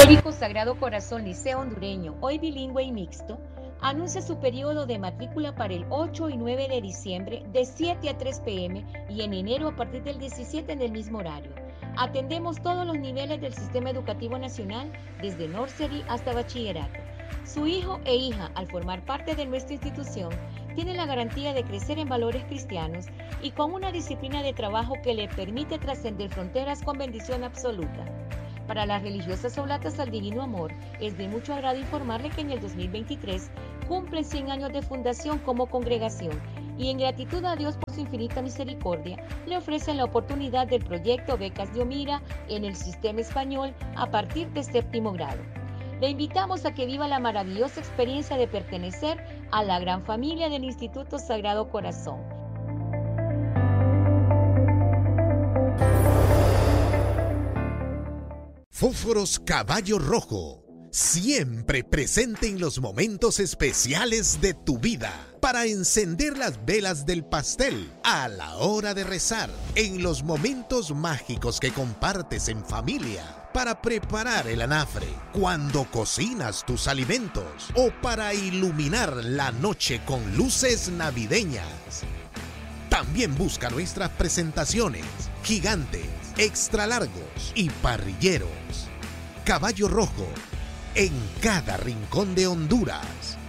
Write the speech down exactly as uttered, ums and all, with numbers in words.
Histórico Sagrado Corazón Liceo Hondureño, hoy bilingüe y mixto, anuncia su periodo de matrícula para el ocho y nueve de diciembre de siete a tres p m y en enero a partir del diecisiete en el mismo horario. Atendemos todos los niveles del sistema educativo nacional, desde nursery hasta bachillerato. Su hijo e hija, al formar parte de nuestra institución, tienen la garantía de crecer en valores cristianos y con una disciplina de trabajo que le permite trascender fronteras con bendición absoluta. Para las religiosas oblatas al Divino Amor, es de mucho agrado informarle que en el dos mil veintitrés cumplen cien años de fundación como congregación y en gratitud a Dios por su infinita misericordia, le ofrecen la oportunidad del proyecto Becas de Omira en el sistema español a partir de séptimo grado. Le invitamos a que viva la maravillosa experiencia de pertenecer a la gran familia del Instituto Sagrado Corazón. Fósforos Caballo Rojo, siempre presente en los momentos especiales de tu vida, para encender las velas del pastel a la hora de rezar, en los momentos mágicos que compartes en familia, para preparar el anafre, cuando cocinas tus alimentos o para iluminar la noche con luces navideñas. También busca nuestras presentaciones gigantes, extra largos y parrilleros. Caballo Rojo, en cada rincón de Honduras.